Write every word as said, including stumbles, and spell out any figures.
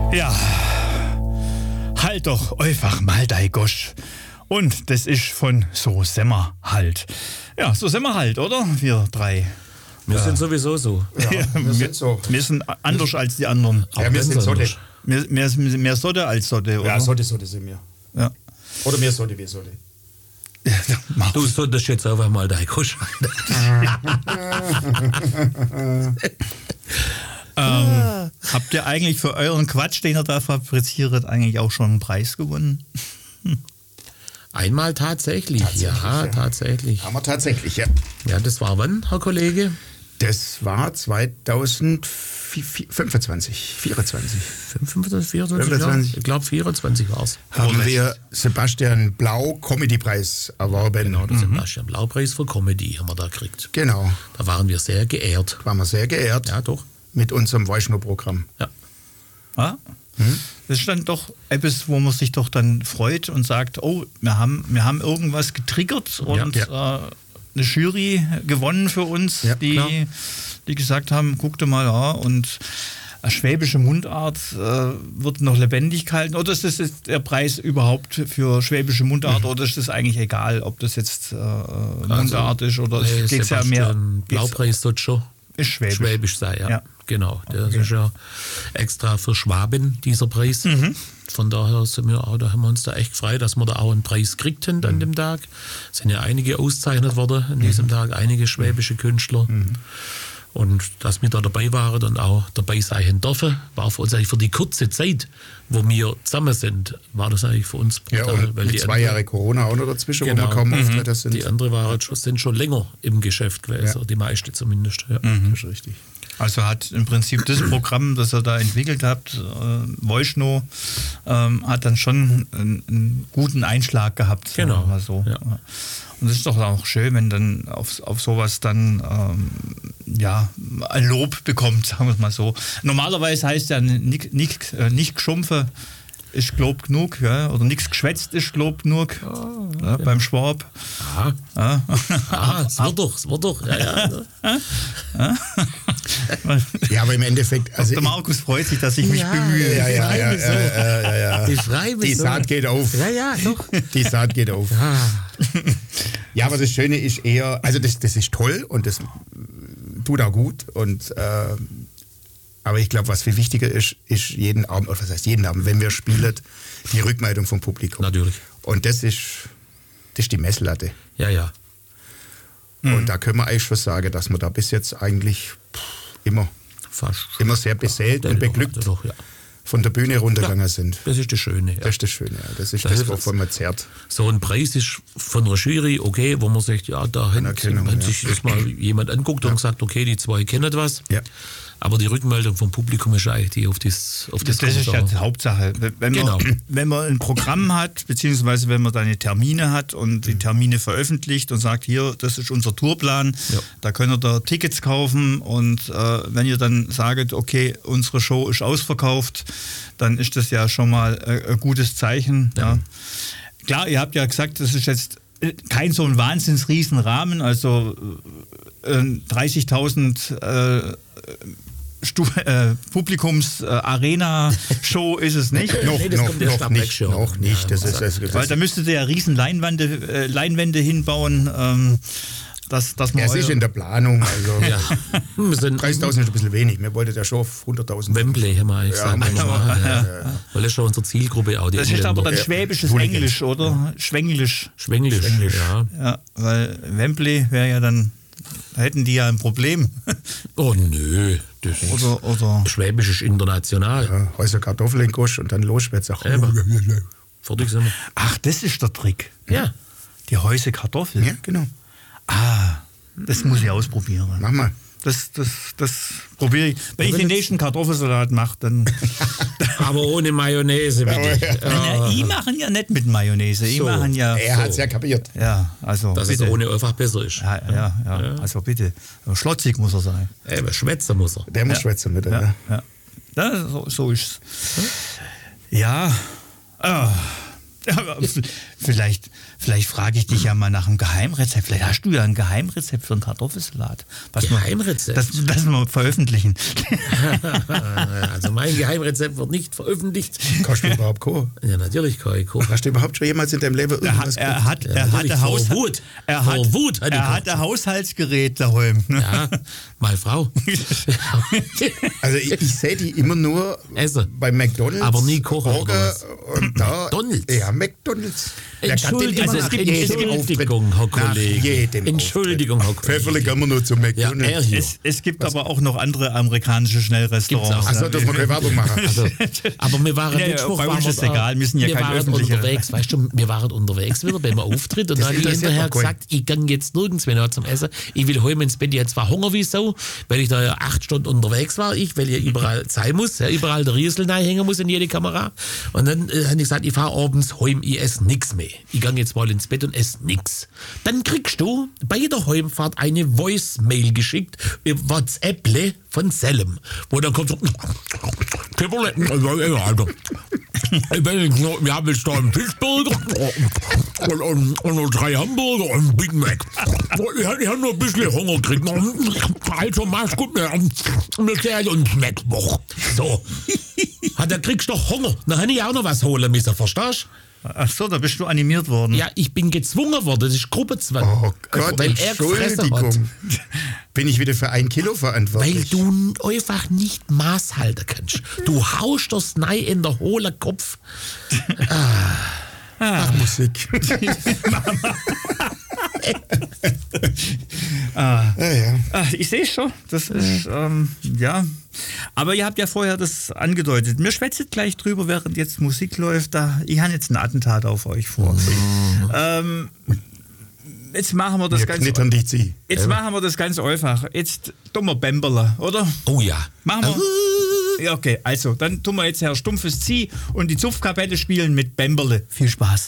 Ja, halt doch einfach mal dein Gosch. Und das ist von So Semmer halt. Ja, so sind wir halt, oder? Wir drei. Wir ja. sind sowieso so. Ja, ja, wir, wir sind so. Wir sind anders als die anderen. Ja, wir sind Sotte. Mehr, mehr, mehr Sotte als Sotte, oder? Ja, Sotte, Sotte sind wir. Ja. Oder mehr Sotte wie Sotte. Ja, du solltest jetzt einfach mal dein Gosch ähm, Habt ihr eigentlich für euren Quatsch, den ihr da fabriziert, eigentlich auch schon einen Preis gewonnen? Hm. Einmal tatsächlich, tatsächlich ja, ja, tatsächlich. Haben wir tatsächlich, ja. Ja, das war wann, Herr Kollege? Das war zweitausendfünfundzwanzig, vierundzwanzig. fünfundzwanzig, vierundzwanzig, fünfundzwanzig. Ja, ich glaube vierundzwanzig war es. Haben wir Sebastian Blau Comedy-Preis erworben. Genau, den mhm. Sebastian Blau Preis für Comedy haben wir da gekriegt. Genau. Da waren wir sehr geehrt. Waren wir sehr geehrt. Ja, doch. Mit unserem Weischnur-Programm. Ja. Ah? Hm? Das ist dann doch etwas, wo man sich doch dann freut und sagt, oh, wir haben, wir haben irgendwas getriggert und ja, ja. Äh, eine Jury gewonnen für uns, ja, die, die gesagt haben, guck dir mal, ja, und eine schwäbische Mundart äh, wird noch lebendig gehalten. Oder ist das jetzt der Preis überhaupt für schwäbische Mundart, mhm. oder ist das eigentlich egal, ob das jetzt äh, Mundart also, ist oder nee, geht es ja mehr... Blaupreis dort schon. Ist schwäbisch. Schwäbisch sei, ja. ja. Genau. Der okay. ist ja extra für Schwaben, dieser Preis. Mhm. Von daher sind wir auch, da haben wir uns da echt gefreut, dass wir da auch einen Preis kriegten mhm. an dem Tag. Es sind ja einige ausgezeichnet worden an diesem mhm. Tag, einige schwäbische Künstler. Mhm. Und dass wir da dabei waren und auch dabei sein dürfen, war für uns eigentlich für die kurze Zeit, wo wir zusammen sind, war das eigentlich für uns brutal. Ja, und weil mit die zwei andere, Jahre Corona auch noch dazwischen, genau, wo wir kaum mhm. Auftritte sind. Die anderen waren schon, sind schon länger im Geschäft gewesen, ja. die meiste zumindest. Ja. Mhm. Das ist richtig. Also hat im Prinzip das Programm, das ihr da entwickelt habt, äh, Voice-No, ähm, hat dann schon einen, einen guten Einschlag gehabt. Genau. Mal so. Ja. Und es ist doch auch schön, wenn dann auf, auf sowas dann ähm, ja, ein Lob bekommt, sagen wir es mal so. Normalerweise heißt ja nicht, nicht, nicht geschumpfe ist Glob genug, ja, oder nichts geschwätzt ist Glob genug, oh, okay. ja, beim Schwab. Ah, ja. ah es wird doch, es wird doch. Ja, ja. ja, aber im Endeffekt... Also der Markus freut sich, dass ich mich ja, bemühe. Ja, ja, ja, ja, ja, ja, ja. Ich freue mich Die so. Saat geht auf. Ja, ja, doch. Die Saat geht auf. Ja, ja, aber das Schöne ist eher, also das, das ist toll und das tut auch gut und äh, aber ich glaube, was viel wichtiger ist, ist jeden Abend, oder was heißt jeden Abend, wenn wir spielen, die Rückmeldung vom Publikum. Natürlich. Und das ist, das ist die Messlatte. Ja, ja. Und mhm. da können wir eigentlich schon sagen, dass wir da bis jetzt eigentlich immer, Fast immer sehr beseelt und beglückt doch, doch, ja. von der Bühne runtergegangen ja, sind. Das ist das Schöne. Ja. Das ist das Schöne, ja. Das ist das, das, wovon man zehrt. So ein Preis ist von der Jury, okay, wo man sagt, ja, da hat, hat ja. sich das mal jemand anguckt ja. und sagt, okay, die zwei kennen was. Ja. Aber die Rückmeldung vom Publikum ist eigentlich die auf das auf das, das ist ja die Hauptsache. Wenn, genau. man, wenn man ein Programm hat, beziehungsweise wenn man seine Termine hat und die Termine veröffentlicht und sagt, hier, das ist unser Tourplan, ja. da könnt ihr da Tickets kaufen und äh, wenn ihr dann sagt, okay, unsere Show ist ausverkauft, dann ist das ja schon mal äh, ein gutes Zeichen. Ja. Ja. Klar, ihr habt ja gesagt, das ist jetzt kein so ein wahnsinns riesen Rahmen, also äh, dreißigtausend äh, Stu äh, Publikums-Arena-Show äh, ist es nicht. noch, nee, noch, noch nicht. Noch nicht. Ja, das ist, das ist, weil da müsstet ihr ja riesen Leinwände, äh, Leinwände hinbauen. Ähm, dass, dass man ja, es ist in der Planung. Also ja. dreißigtausend ist ein bisschen wenig. Wir wollten ja schon auf hunderttausend. Wembley haben wir eigentlich ja, gesagt. Ja, ja, ja, ja. Ja. Weil das ist schon unsere Zielgruppe auch. Die das ist aber dann schwäbisches ja. Englisch, oder? Ja. Schwenglisch. Schwenglisch, Schwenglisch. Ja. ja. Weil Wembley wäre ja dann, da hätten die ja ein Problem. Oh nö. Das oder, oder Schwäbisch ist international. Ja, Häuser Kartoffeln in Gosch und dann Losschwätzer. Fertig sind wir. Ach, das ist der Trick. Ja. Die Häuser Kartoffeln. Ja, genau. Ah, das muss ich ausprobieren. Mach mal. Das, das, das probiere ich. Wenn ich den nächsten Kartoffelsalat mache, dann... Aber ohne Mayonnaise, bitte. Ja, ich machen ja nicht mit Mayonnaise. Ich so. machen ja... Er so. hat es ja kapiert. Ja, also Dass bitte. es ohne einfach besser ist. Ja, ja, ja, ja. Also bitte. Schlotzig muss er sein. Eben, Schwätzer muss er. Der muss ja. schwätzen mit. Ja, ja. Ja. Ja, so, so ist es. Ja, ah. vielleicht, vielleicht frage ich dich ja mal nach einem Geheimrezept. Vielleicht hast du ja ein Geheimrezept für einen Kartoffelsalat. Was Geheimrezept? Wir, das, das wir veröffentlichen. Also mein Geheimrezept wird nicht veröffentlicht. Kannst du überhaupt kochen? Ja, natürlich kann ich kochen. Hast du überhaupt schon jemals in deinem Leben irgendwas Er, er hat, Ja, er natürlich, hatte, Haus, vor Wut. er Vor hat, Wut hat er er hatte Haushaltsgerät daheim. Ja, meine Frau. Also ich, ich sehe die immer nur Essen. bei McDonalds. Aber nie kochen, Burger oder was? und da. McDonald's? Ja, McDonalds. Wer kann denn Entschuldigung, immer also nach es gibt jedem Entschuldigung, Herr Auftritt- nach Kollege. jedem Entschuldigung, Herr Auftritt. Kollege. Pfefferle gehen wir nur zum Ja, McDonald's. er hier. Es, es gibt aber auch noch andere amerikanische Schnellrestaurants. Gibt's auch. Achso, dass wir keine Werbung machen. Also, aber wir waren Ja, ja, Mittwoch, bei uns waren wir ist da- egal, wir sind ja kein waren öffentlicher- unterwegs, weißt du, wir waren unterwegs wieder beim Auftritt und Das dann habe ich interessiert hinterher doch keinen. gesagt, ich gehe jetzt nirgends mehr noch zum Essen, ich will heim ins Bett, jetzt war Hunger wie so, weil ich da ja acht Stunden unterwegs war, ich, weil ja überall sein muss, ja, überall der Riesel hängen muss in jede Kamera und dann äh, habe ich gesagt, ich fahre abends heim, ich esse nichts mehr. Ich gehe jetzt mal ins Bett und esse nichts. Dann kriegst du bei jeder Heimfahrt eine Voice-Mail geschickt, über WhatsApp von Selim, wo dann kommt so, Kipperle, Alter. Ich bin, wir haben jetzt da einen Fischburger und, und, und noch drei Hamburger und einen Big Mac. Ich, ich habe noch ein bisschen Hunger gekriegt. Also mach's gut, wir, wir sehen uns Mittwoch. So. Da kriegst du doch Hunger. Dann habe ich auch noch was holen müssen, verstehst du? Ach so, da bist du animiert worden. Ja, ich bin gezwungen worden, das ist Gruppenzwang. Oh Gott, weil er gefressen hat. Entschuldigung. Bin ich wieder für ein Kilo Weil verantwortlich? du einfach nicht Maß halten kannst. Du haust das Nei in der hohlen Kopf. Ach, Musik. Ah. Ja, ja. Ah, ich sehe schon, das ist, ähm, ja. Aber ihr habt ja vorher das angedeutet. Mir schwätzt gleich drüber, während jetzt Musik läuft. Da, ich habe jetzt ein Attentat auf euch vor. Mhm. Ähm, jetzt machen wir das Wir ganz knittern dich zieh. Jetzt machen wir das ganz einfach. Jetzt tun wir Bämberle, oder? Oh ja. Machen wir. Ja, okay, also, dann tun wir jetzt Herr Stumpfes Zieh und die Zupfkapelle spielen mit Bämberle. Viel Spaß.